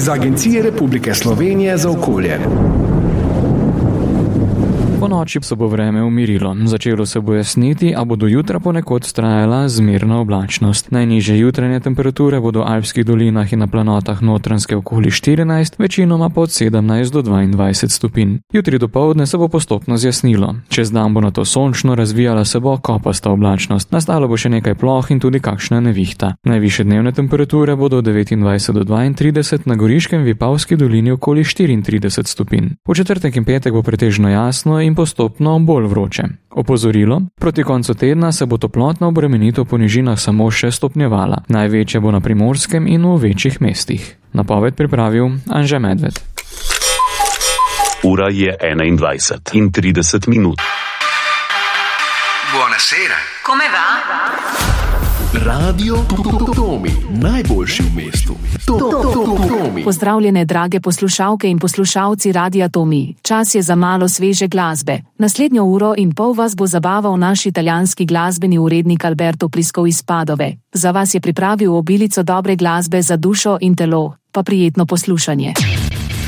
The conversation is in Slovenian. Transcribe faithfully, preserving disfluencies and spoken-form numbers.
iz Agencije Republike Slovenije za okolje. Po noči se bo vreme umirilo. Začelo se bo jasniti, a bo do jutra ponekod vztrajala zmerna oblačnost. Najnižje jutranje temperature bodo v alpskih dolinah in na planotah Notranjske okoli štirinajst, večinoma pa od sedemnajst do dvaindvajset stopinj. Jutri dopoldne se bo postopno zjasnilo. Čez dan bo nato sončno, razvijala se bo kopasta oblačnost. Nastalo bo še nekaj ploh in tudi kakšna nevihta. Najvišje dnevne temperature bodo od devetindvajset do dvaintrideset, na Goriškem, Vipavski dolini okoli štiriintrideset stopinj. V četrtek in petek bo pretežno jasno in postopno bolj vroče. Opozorilo: proti koncu tedna se bo toplotna obremenitev po nižinah samo še stopnjevala. Največja bo na Primorskem in v večjih mestih. Napoved pripravil Anže Medved. Ura je enaindvajset in trideset minut. Buonasera. Come va? Radio Tomi, najboljši v mestu. Tomi. Pozdravljene, drage poslušalke in poslušalci Radia Tomi. Čas je za malo sveže glasbe. Naslednjo uro in pol vas bo zabaval naš italijanski glasbeni urednik Alberto Priskov iz Padove. Za vas je pripravil obilico dobre glasbe za dušo in telo. Pa prijetno poslušanje.